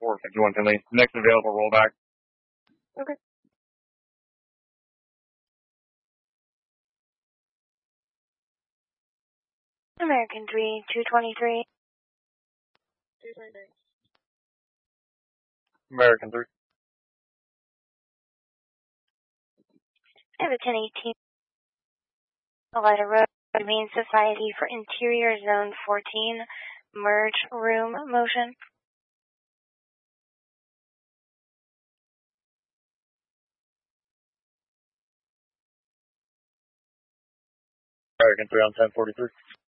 451 Finley. Next available rollback. Okay. American 3, 223. 223. American 3. I have a 1018. Alida Road, Humane Society for Interior Zone 14, merge room motion. American 3 on 1043.